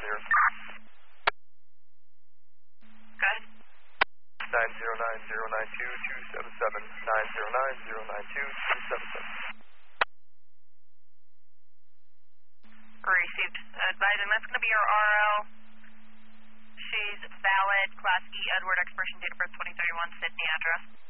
Good. 909092277. 909092277. Received. Advising that's going to be your RL. She's valid, Class E, Edward, expiration date of birth 2031, Sydney address.